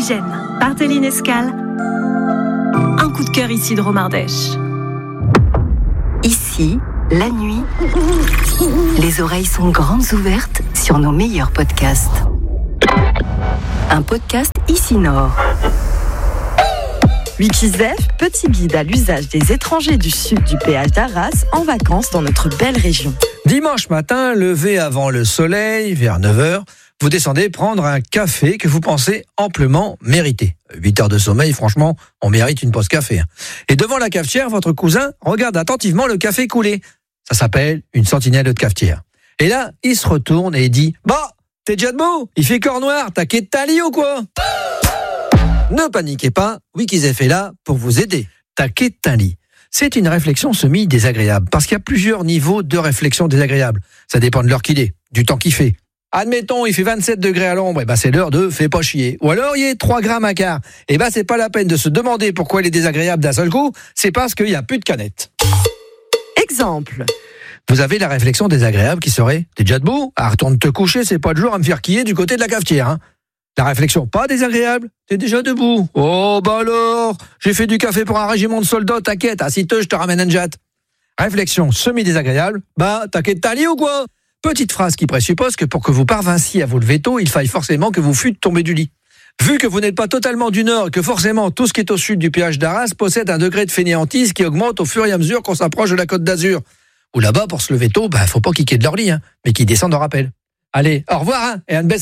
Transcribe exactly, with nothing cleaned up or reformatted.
Oxygène, Barthéline Escale. Un coup de cœur Isidro Mardèche. Ici, la nuit, les oreilles sont grandes ouvertes sur nos meilleurs podcasts. Un podcast Ici Nord. Wikizef, petit guide à l'usage des étrangers du sud du péage d'Arras en vacances dans notre belle région. Dimanche matin, levé avant le soleil, vers neuf heures, vous descendez prendre un café que vous pensez amplement mériter. huit heures de sommeil, franchement, on mérite une pause café. Et devant la cafetière, votre cousin regarde attentivement le café couler. Ça s'appelle une sentinelle de cafetière. Et là, il se retourne et dit « Bah, t'es déjà debout? Il fait corps noir, t'as quitté ta lit ou quoi ?» Ne paniquez pas, Wikizef est là pour vous aider. Taquet de un lit. C'est une réflexion semi-désagréable, parce qu'il y a plusieurs niveaux de réflexion désagréable. Ça dépend de l'heure qu'il est, du temps qu'il fait. Admettons, il fait vingt-sept degrés à l'ombre, et ben c'est l'heure de fais pas chier. Ou alors, il est trois grammes à quart. Et ben c'est pas la peine de se demander pourquoi il est désagréable d'un seul coup, c'est parce qu'il y a plus de canettes. Exemple. Vous avez la réflexion désagréable qui serait « T'es déjà debout? Ah, retourne te coucher, c'est pas de jour à me faire quiller du côté de la cafetière. Hein. » La réflexion pas désagréable, t'es déjà debout. Oh bah alors, j'ai fait du café pour un régiment de soldats, t'inquiète, assis-toi, je te ramène un jet. Réflexion semi-désagréable, bah t'inquiète ta lit ou quoi? Petite phrase qui présuppose que pour que vous parvinssiez à vous lever tôt, il faille forcément que vous fûtes tombé du lit. Vu que vous n'êtes pas totalement du Nord et que forcément tout ce qui est au sud du péage d'Arras possède un degré de fainéantise qui augmente au fur et à mesure qu'on s'approche de la Côte d'Azur. Ou là-bas, pour se lever tôt, bah faut pas qu'ils quittent de leur lit, hein, mais qu'ils descendent en rappel. Allez, au revoir hein, et un best